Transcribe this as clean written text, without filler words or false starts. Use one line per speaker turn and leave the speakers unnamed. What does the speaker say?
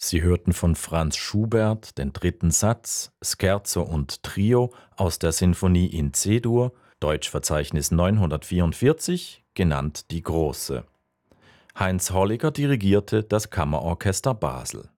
Sie hörten von Franz Schubert den dritten Satz, Scherzo und Trio aus der Sinfonie in C-Dur, Deutschverzeichnis 944, genannt die Große. Heinz Holliger dirigierte das Kammerorchester Basel.